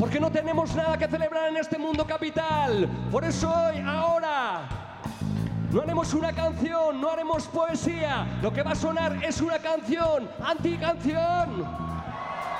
porque no tenemos nada que celebrar en este mundo capital. Por eso hoy, ahora, no haremos una canción, no haremos poesía. Lo que va a sonar es una canción, anticanción.